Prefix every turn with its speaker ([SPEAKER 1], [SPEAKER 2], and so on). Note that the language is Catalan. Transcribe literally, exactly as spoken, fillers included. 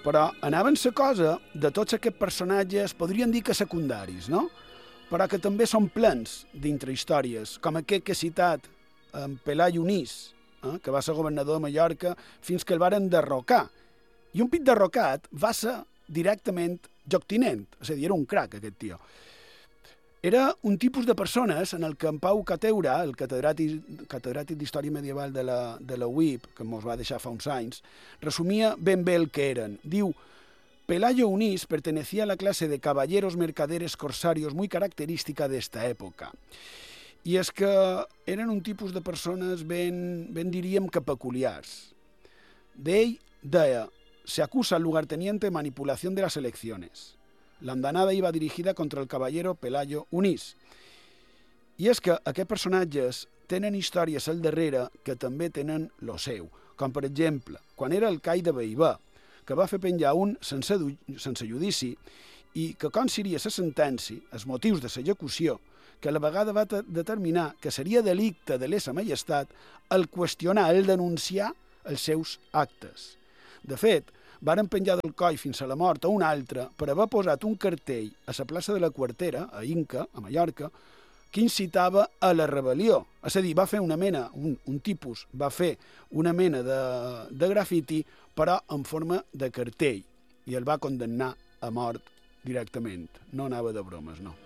[SPEAKER 1] Però anaven la cosa de tots aquests personatges, podríem dir que secundaris, no? Però que també són plens d'intrahistòries, com aquest que he citat, en Pelayo Onís, eh, que va ser governador de Mallorca fins que el varen derrocar. I un pit derrocat va ser directament lloctinent, és a dir, era un crac aquest tio. Era un tipus de persones en el que en Pau Cateura, el catedràtic, catedràtic d'Història Medieval de la, de la U I P, que ens va deixar fa uns anys, resumia ben bé el que eren. Diu: Pelayo Onís pertenecía a la clase de caballeros mercaderes corsarios muy característica de esta época. I és que eren un tipus de persones ben, ben diríem que peculiars. D'ell deia: se acusa al lugarteniente de manipulación de las elecciones. La andanada iba dirigida contra el caballero Pelayo Onís. I és que aquests personatges tenen històries al darrere que també tenen lo seu, com per exemple, quan era el cai de Bellver, que va fer penjar un sense, sense judici i que com seria la sentència, els motius de l'execució, que a la vegada va determinar que seria delicte de lesa majestat el qüestionar, el denunciar els seus actes. De fet, varen penjar del coll fins a la mort a un altre per haver posat un cartell a la plaça de la Quartera, a Inca, a Mallorca, que incitava a la rebel·lió. És a dir, va fer una mena, un, un tipus, va fer una mena de, de grafiti, però en forma de cartell, i el va condemnar a mort directament. No anava de bromes, no.